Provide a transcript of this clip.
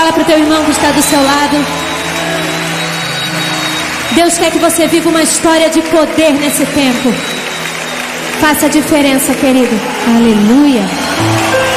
Fala para o teu irmão que está do seu lado. Deus quer que você viva uma história de poder nesse tempo. Faça a diferença, querido. Aleluia.